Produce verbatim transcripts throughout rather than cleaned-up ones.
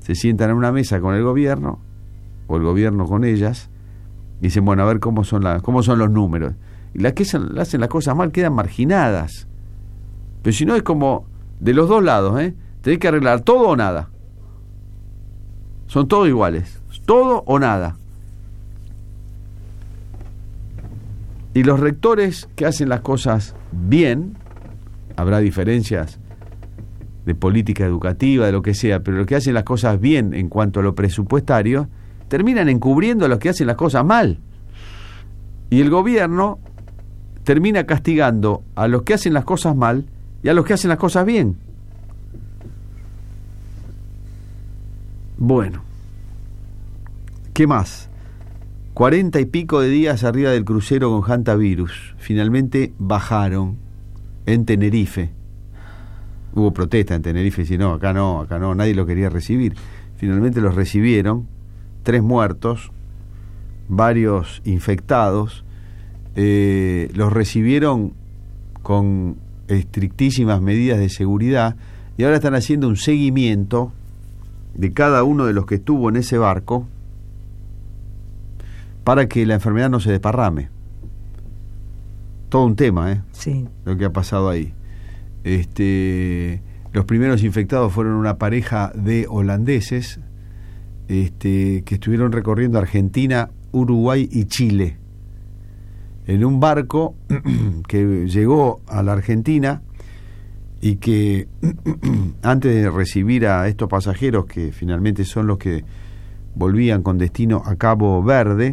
se sientan en una mesa con el gobierno, o el gobierno con ellas, y dicen, bueno, a ver cómo son, la, cómo son los números. Y las que hacen, hacen las cosas mal quedan marginadas. Pero si no, es como de los dos lados, ¿eh? Tenés que arreglar todo o nada. Son todos iguales, todo o nada. Y los rectores que hacen las cosas bien, habrá diferencias de política educativa, de lo que sea, pero los que hacen las cosas bien en cuanto a lo presupuestario, terminan encubriendo a los que hacen las cosas mal. Y el gobierno termina castigando a los que hacen las cosas mal y a los que hacen las cosas bien. Bueno, ¿qué más? Cuarenta y pico de días arriba del crucero con hantavirus. Finalmente bajaron en Tenerife. Hubo protesta en Tenerife, si no, acá no, acá no, nadie lo quería recibir. Finalmente los recibieron, tres muertos, varios infectados. Eh, los recibieron con estrictísimas medidas de seguridad y ahora están haciendo un seguimiento de cada uno de los que estuvo en ese barco para que la enfermedad no se desparrame. Todo un tema, ¿eh? Sí. Lo que ha pasado ahí. Este, los primeros infectados fueron una pareja de holandeses este, que estuvieron recorriendo Argentina, Uruguay y Chile en un barco que llegó a la Argentina y que antes de recibir a estos pasajeros, que finalmente son los que volvían con destino a Cabo Verde,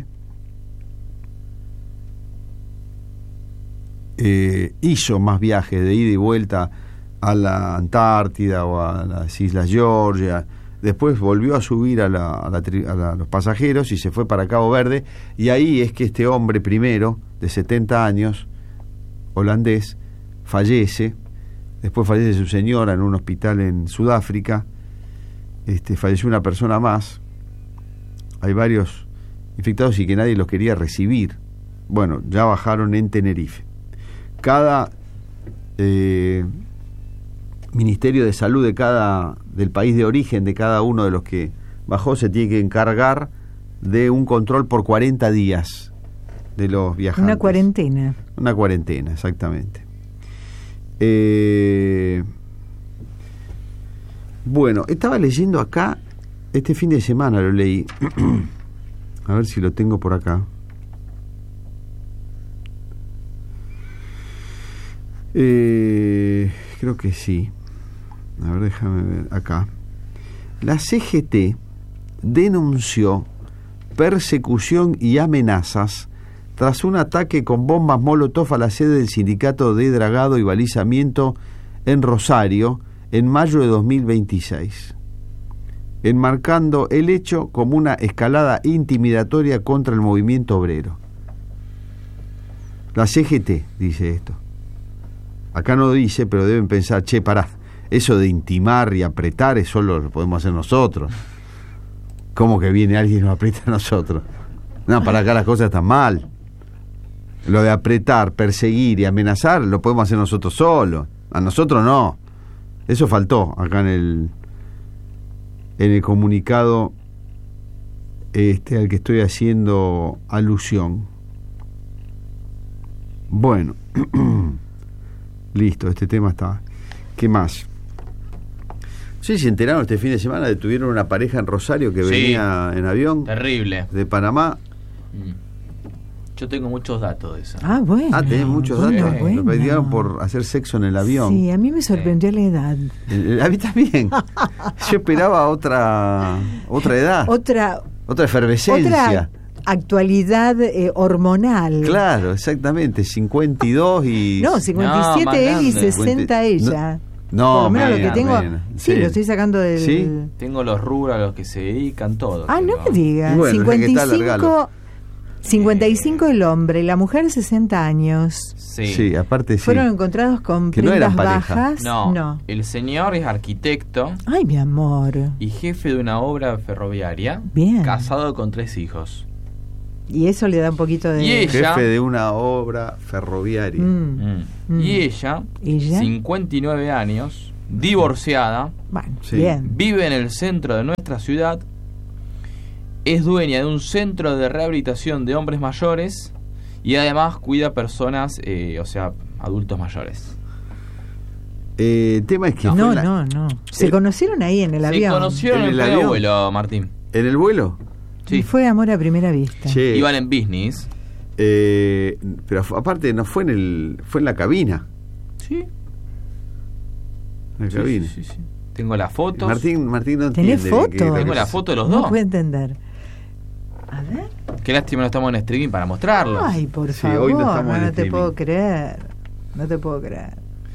eh, hizo más viajes de ida y vuelta a la Antártida o a las Islas Georgia. Después volvió a subir a, la, a, la, a la, los pasajeros y se fue para Cabo Verde, y ahí es que este hombre primero, de setenta años, holandés, fallece. Después fallece su señora en un hospital en Sudáfrica. Este, falleció una persona más. Hay varios infectados y que nadie los quería recibir. Bueno, ya bajaron en Tenerife. Cada eh, Ministerio de Salud de cada del país de origen de cada uno de los que bajó se tiene que encargar de un control por cuarenta días de los viajantes. Una cuarentena. Una cuarentena, exactamente. Eh, bueno, estaba leyendo acá, este fin de semana lo leí, a ver si lo tengo por acá. Eh, creo que sí. A ver, déjame ver acá. La C G T denunció persecución y amenazas tras un ataque con bombas Molotov a la sede del Sindicato de Dragado y Balizamiento en Rosario en mayo de dos mil veintiséis, enmarcando el hecho como una escalada intimidatoria contra el movimiento obrero. La C G T dice esto. Acá no dice, pero deben pensar, che, pará, eso de intimar y apretar, eso lo podemos hacer nosotros. ¿Cómo que viene alguien y nos aprieta a nosotros? No, para acá las cosas están mal. Lo de apretar, perseguir y amenazar lo podemos hacer nosotros solos. A nosotros no. Eso faltó acá en el en el comunicado este al que estoy haciendo alusión. Bueno, listo, este tema está. ¿Qué más? No sé si se enteraron este fin de semana, detuvieron una pareja en Rosario que sí, venía en avión. Terrible. De Panamá. Yo tengo muchos datos de eso. Ah, bueno. Ah, tenés muchos bueno, datos. bueno. Lo pedían por hacer sexo en el avión. Sí, a mí me sorprendió sí. la edad. El, a mí también. Yo esperaba otra otra edad. Otra otra efervescencia. Otra actualidad eh, hormonal. Claro, exactamente. cincuenta y dos y... No, cincuenta y siete no, él y sesenta ella. No, por lo menos mena, lo que tengo. Sí, sí, lo estoy sacando del. ¿Sí? Tengo los rubros a los que se dedican todos. Ah, tengo. no me digas. Bueno, cincuenta y cinco, largalo. cincuenta y cinco el hombre, la mujer sesenta años. Sí, sí aparte sí. Fueron encontrados con que prendas no bajas. No, no, el señor es arquitecto. Ay, mi amor. Y jefe de una obra ferroviaria. Bien. Casado con tres hijos. Y eso le da un poquito de... Y ella, jefe de una obra ferroviaria. Mm, mm. Y ella, ¿Ella? cincuenta y nueve años, divorciada, Bueno, Sí. bien. vive en el centro de nuestra ciudad, es dueña de un centro de rehabilitación de hombres mayores y además cuida personas, eh, o sea, adultos mayores. Eh, el tema es que fue No, en la- no, no. Se Eh, conocieron ahí en el Se avión. conocieron ¿En en el el pleno avión? vuelo, Martín. ¿En el vuelo? Sí. Y fue amor a primera vista. Che, Iban en business. eh, pero fu- aparte no fue en el, fue en la cabina. Sí. En la Sí, cabina. sí, sí, sí. Tengo las fotos. Martín, Martín no ¿Tenés entiende. fotos? qué- qué- Tengo la foto de los No dos. puedo entender. A ver. Qué lástima no estamos en streaming para mostrarlos. Ay, por Sí, favor. hoy no No, estamos en no te streaming. puedo creer. No te puedo creer.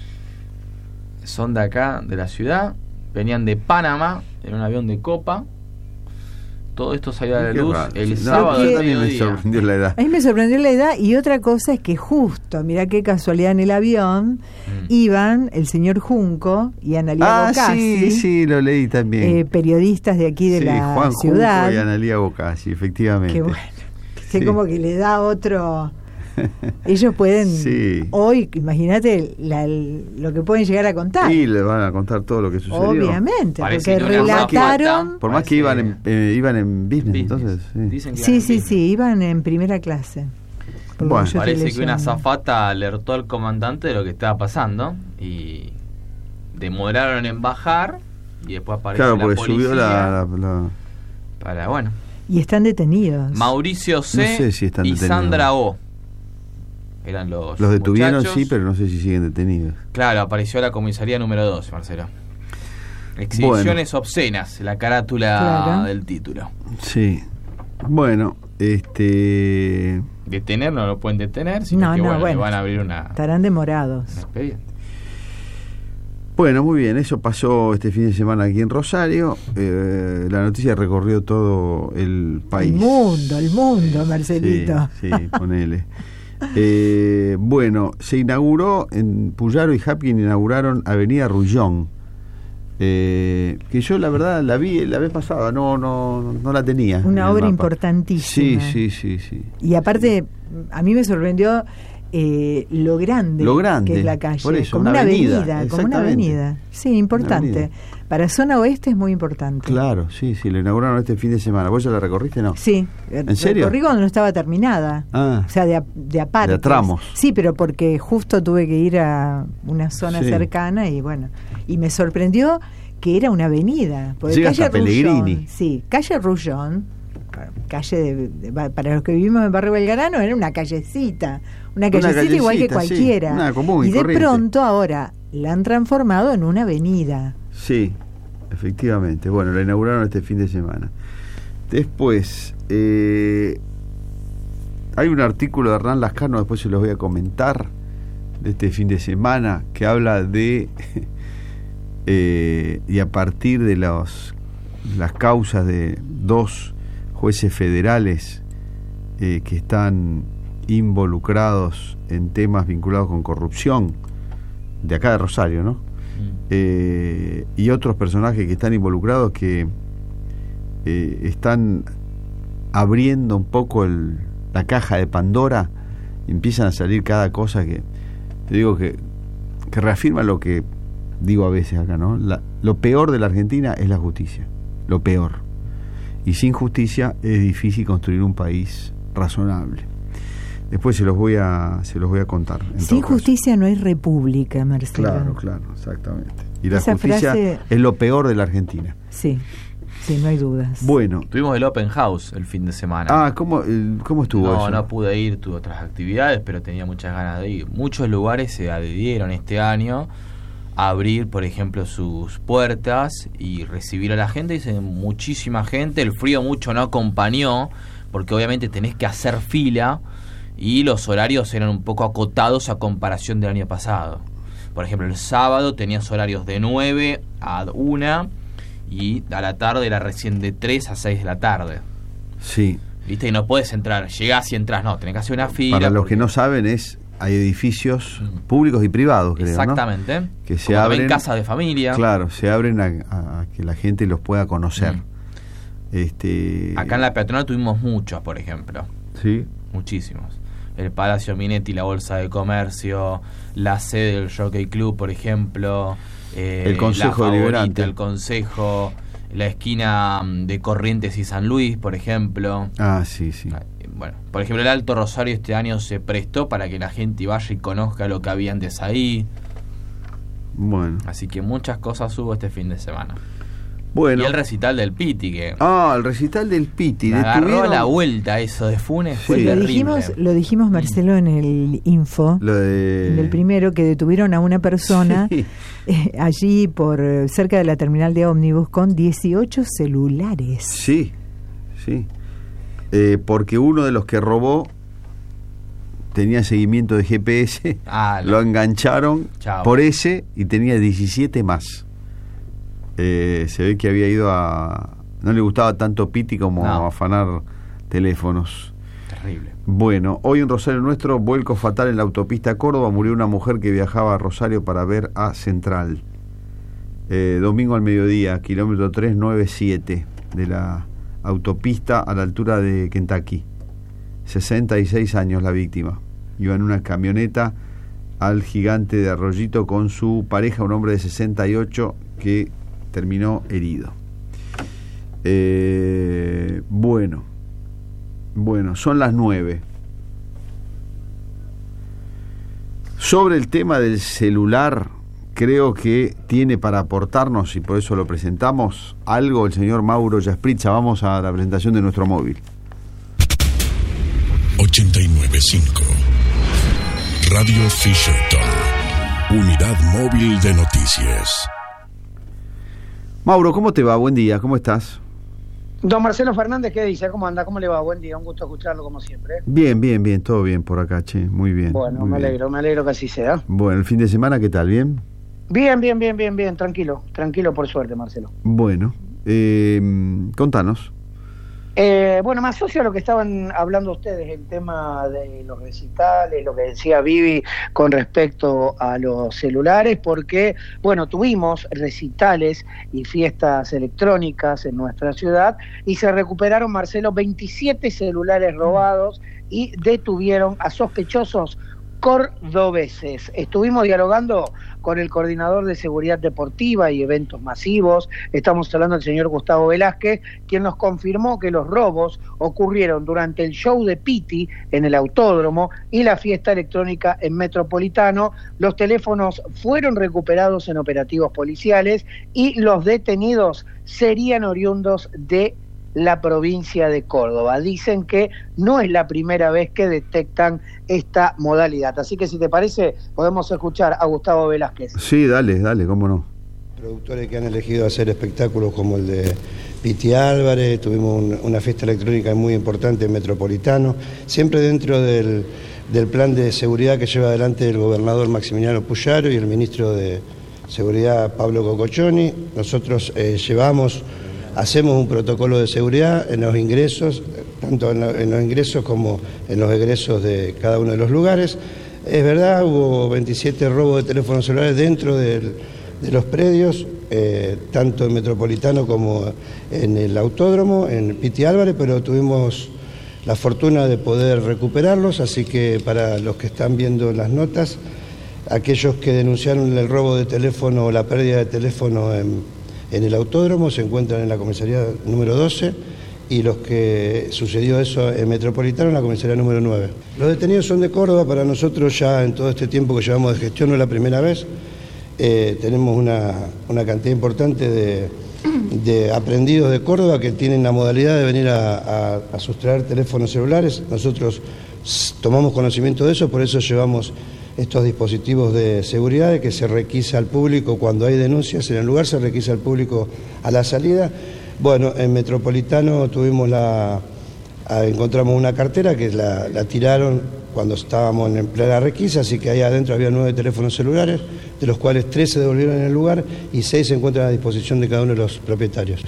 Son de acá, de la ciudad. Venían de Panamá en un avión de copa. Todo esto salió a la Qué luz raro. el Sí, no, sábado a mí al también me mediodía. sorprendió la edad. A mí me sorprendió la edad y otra cosa es que justo, mirá qué casualidad, en el avión Mm. iban el señor Junco y Analia Ah, Bocassi, sí, sí, lo leí también. eh, periodistas de aquí de Sí, la Juan ciudad. Junco y Analía Bocassi, efectivamente. Que bueno, que Sí. como que le da otro... Ellos pueden, Sí. hoy, imagínate la- lo que pueden llegar a contar. Y le van a contar todo lo que sucedió. Obviamente, Parece porque que una relataron... zafata- Por más que iban en, eh, iban en business, Business. entonces. Sí. Dicen que Sí, iban en sí, business. sí, iban en primera clase. por lo Bueno, que yo estoy Parece que una leyendo. azafata alertó al comandante de lo que estaba pasando y demoraron en bajar y después apareció Claro, la porque policía subió la, la- la- para, bueno, Y están detenidos. Mauricio C No sé si están y detenidos. Sandra O. Eran los Los detuvieron, muchachos. sí, pero no sé si siguen detenidos. Claro, apareció la comisaría número dos, Marcelo. Exhibiciones obscenas, la carátula Claro. del título. Sí. Bueno, este. Detener no lo pueden detener, sino No, que no, bueno, le bueno. van a abrir una, Estarán demorados. un expediente. Bueno, muy bien, eso pasó este fin de semana aquí en Rosario. Eh, la noticia recorrió todo el país. El mundo, el mundo, Marcelito. Sí, sí, ponele. Eh, bueno, se inauguró en Puyaro y Hapkin inauguraron Avenida Rullón. Eh, que yo la verdad la vi la vez pasada, no no no la tenía. en Una el obra mapa. importantísima. Sí, sí, sí, sí. Y aparte, a mí me sorprendió eh, lo grande, Lo grande, que es la calle. por eso, como una una avenida, avenida, como una exactamente. avenida. Sí, importante. Una avenida. Para zona oeste es muy importante. Claro, sí, sí, lo inauguraron este fin de semana. ¿Vos ya la recorriste, no? Sí. ¿En serio? Recorrí cuando no estaba terminada. Ah, O sea, de a, de a partes. De a tramos. Sí, pero porque justo tuve que ir a una zona Sí. cercana y bueno, y me sorprendió que era una avenida. Porque Llega calle hasta Pellegrini. Rullón, sí, calle Rullón, calle de, de- para los que vivimos en Barrio Belgrano, era una callecita, una Una callecita igual que callecita, sí, cualquiera. una común y y de corriente. pronto ahora la han transformado en una avenida. sí, efectivamente. Bueno, la inauguraron este fin de semana. Después, eh, hay un artículo de Hernán Lascano, después se los voy a comentar, de este fin de semana, que habla de, eh, y a partir de los, las causas de dos jueces federales eh, que están involucrados en temas vinculados con corrupción, de acá de Rosario, ¿no? Eh, y otros personajes que están involucrados que eh, están abriendo un poco el, la caja de Pandora y empiezan a salir cada cosa que te digo que, que reafirma lo que digo a veces acá, ¿no? La, lo peor de la Argentina es la justicia, lo peor, y sin justicia es difícil construir un país razonable. Después se los voy a se los voy a contar. en Sin todo caso. justicia no hay república, Marcelo. Claro, claro, exactamente. Y la Esa justicia frase- es lo peor de la Argentina. Sí, sí, no hay dudas. Bueno. Tuvimos el Open House el fin de semana. Ah, ¿cómo, eh, cómo estuvo no, eso? no pude ir, tuve otras actividades, pero tenía muchas ganas de ir. Muchos lugares se adhirieron este año a abrir, por ejemplo, sus puertas y recibir a la gente. Dice muchísima gente, el frío mucho no acompañó, porque obviamente tenés que hacer fila y los horarios eran un poco acotados a comparación del año pasado. Por ejemplo, el sábado tenías horarios de nueve a una y a la tarde era recién de tres a seis de la tarde. Sí. ¿Viste? Y no puedes entrar, llegás y entras, no, tenés que hacer una fila. Para los porque- que no saben, es hay edificios Mm. públicos y privados, creo, ¿no? Exactamente. Que se Como también abren, casas de familia. Claro, se abren a, a- a que la gente los pueda conocer. Mm. Este, Acá en la peatonal tuvimos muchos, por ejemplo. sí. Muchísimos. el Palacio Minetti, la Bolsa de Comercio, la sede del Jockey Club, por ejemplo, eh, el Consejo la Favorita, Deliberante, el Consejo, la esquina de Corrientes y San Luis, por ejemplo. Ah, sí, sí. Bueno, por ejemplo, el Alto Rosario este año se prestó para que la gente vaya y conozca lo que había antes ahí. Bueno. Así que muchas cosas hubo este fin de semana. Bueno. Y el recital del Piti, que... Ah, el recital del Piti. Me agarró detuvieron... la vuelta eso de Funes, fue Sí. Lo terrible. dijimos, lo dijimos Marcelo en el Info, Lo de... en el primero, que detuvieron a una persona Sí. eh, allí por eh, cerca de la terminal de ómnibus con dieciocho celulares. Sí, sí. Eh, porque uno de los que robó tenía seguimiento de G P S, Ah, lo engancharon Chao. por ese y tenía diecisiete más. Eh, se ve que había ido a... No le gustaba tanto Piti como No. afanar teléfonos. Terrible. Bueno, hoy en Rosario Nuestro, vuelco fatal en la autopista Córdoba, murió una mujer que viajaba a Rosario para ver a Central. Eh, domingo al mediodía, kilómetro trescientos noventa y siete de la autopista a la altura de Kentucky. sesenta y seis años la víctima. Iba en una camioneta al Gigante de Arroyito con su pareja, un hombre de sesenta y ocho que terminó herido. Eh, bueno, bueno, son las nueve. Sobre el tema del celular, creo que tiene para aportarnos, y por eso lo presentamos, algo el señor Mauro Yaspritza. Vamos a la presentación de nuestro móvil. ochenta y nueve punto cinco Radio Fisherton, unidad móvil de noticias. Mauro, ¿cómo te va? Buen día, ¿cómo estás? Don Marcelo Fernández, ¿qué dice? ¿Cómo anda? ¿Cómo le va? Buen día, un gusto escucharlo como siempre. Bien, bien, bien, todo bien por acá, che, muy bien. Bueno, muy me bien. alegro, me alegro que así sea. Bueno, el fin de semana, ¿qué tal? ¿Bien? Bien, bien, bien, bien, bien, tranquilo, tranquilo por suerte, Marcelo. Bueno, eh, contanos. Eh, bueno, me asocio a lo que estaban hablando ustedes, el tema de los recitales, lo que decía Vivi con respecto a los celulares, porque, bueno, tuvimos recitales y fiestas electrónicas en nuestra ciudad y se recuperaron, Marcelo, veintisiete celulares robados y detuvieron a sospechosos cordobeses. Estuvimos dialogando con el coordinador de seguridad deportiva y eventos masivos, estamos hablando del señor Gustavo Velázquez, quien nos confirmó que los robos ocurrieron durante el show de Piti en el autódromo y la fiesta electrónica en Metropolitano. Los teléfonos fueron recuperados en operativos policiales y los detenidos serían oriundos de la provincia de Córdoba. Dicen que no es la primera vez que detectan esta modalidad. Así que si te parece, podemos escuchar a Gustavo Velázquez. Sí, dale, dale, cómo no. Productores que han elegido hacer espectáculos como el de Piti Álvarez, tuvimos un, una fiesta electrónica muy importante en Metropolitano, siempre dentro del, del plan de seguridad que lleva adelante el gobernador Maximiliano Puyaro y el ministro de Seguridad Pablo Cocochoni. Nosotros eh, llevamos... Hacemos un protocolo de seguridad en los ingresos, tanto en, la, en los ingresos como en los egresos de cada uno de los lugares. Es verdad, hubo veintisiete robos de teléfonos celulares dentro del, de los predios, eh, tanto en Metropolitano como en el autódromo, en Piti Álvarez, pero tuvimos la fortuna de poder recuperarlos, así que para los que están viendo las notas, aquellos que denunciaron el robo de teléfono o la pérdida de teléfono en En el autódromo se encuentran en la comisaría número doce y los que sucedió eso en Metropolitano en la comisaría número nueve. Los detenidos son de Córdoba, para nosotros ya en todo este tiempo que llevamos de gestión no es la primera vez. Eh, tenemos una, una cantidad importante de, de aprendidos de Córdoba que tienen la modalidad de venir a, a, a sustraer teléfonos celulares. Nosotros tomamos conocimiento de eso, por eso llevamos estos dispositivos de seguridad, de que se requisa al público cuando hay denuncias en el lugar, se requisa al público a la salida. Bueno, en Metropolitano tuvimos la, a, encontramos una cartera que la, la tiraron cuando estábamos en plena requisa, así que ahí adentro había nueve teléfonos celulares, de los cuales tres se devolvieron en el lugar y seis se encuentran a disposición de cada uno de los propietarios.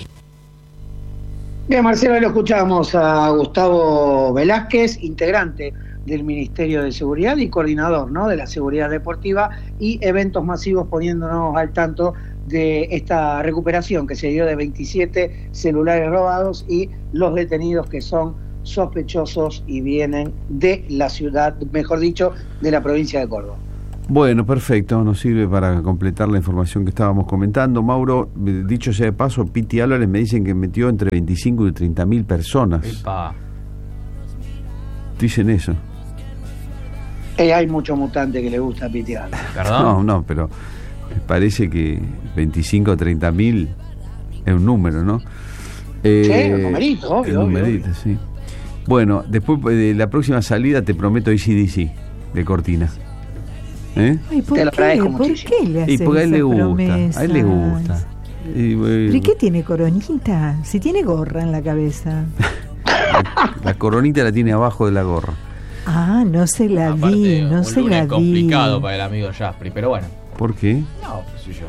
Bien, Marcelo, lo escuchamos a Gustavo Velázquez, integrante del Ministerio de Seguridad y coordinador, ¿no?, de la seguridad deportiva y eventos masivos, poniéndonos al tanto de esta recuperación que se dio de veintisiete celulares robados y los detenidos, que son sospechosos y vienen de la ciudad, mejor dicho, de la provincia de Córdoba. Bueno, perfecto, nos sirve para completar la información que estábamos comentando. Mauro, dicho sea de paso, Piti Álvarez me dicen que metió entre veinticinco y treinta mil personas. Epa. Dicen eso. Eh, hay mucho mutante que le gusta a Piti Álvarez. ¿Perdón? No, no, pero me parece que veinticinco o treinta mil es un número, ¿no? Eh, Sí, un numerito, obvio, un numerito, obvio. sí. Bueno, después de la próxima salida te prometo A C D C de Cortina. ¿Eh? Ay, ¿por Te lo qué? agradezco ¿Por muchísimo. qué le Y haces porque a él le esas gusta, promesas? a él le gusta. Y, eh, ¿Pero y qué tiene coronita? Si tiene gorra en la cabeza. la, la coronita la tiene abajo de la gorra. Ah, no se la Aparte, vi, no un se lunes la vi. complicado para el amigo Jaspri, pero bueno. ¿Por qué? No, qué sé yo.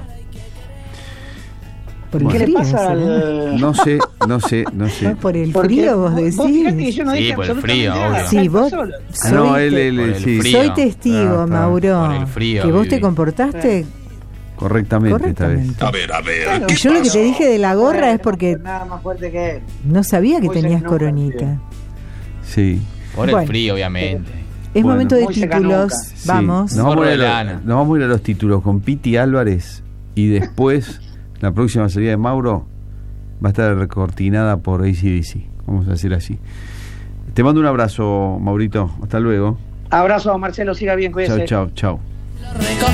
Por el ¿Qué le frío, pasa ¿será? al...? No sé, no sé, no sé. Por el Porque frío, vos vos- decís. vos fíjate que yo no Sí, dije por el absolutamente frío, nada. obvio. Sí, Está vos. solo. Ah, no, soy él, te- él, por el sí, frío. Soy testigo, Ah, está. Mauro. Por el frío, que vos Vivi. te comportaste correctamente, esta vez. correctamente. A ver, a ver. Claro. Y yo lo que te dije de la gorra Bueno, es porque nada más fuerte que él. no sabía que Muy tenías secanuca, coronita. Sí. Por el Bueno. frío, obviamente. Es Bueno. momento de Muy títulos. secanuca. Sí. Vamos. Nos vamos, Gorro a ir de a, lana. nos vamos a ir a los títulos con Piti Álvarez y después la próxima salida de Mauro va a estar recortinada por A C D C. Vamos a decir así. Te mando un abrazo, Maurito. Hasta luego. Abrazo a Marcelo, siga bien, cuídese. Chao, chao, chao. Recoge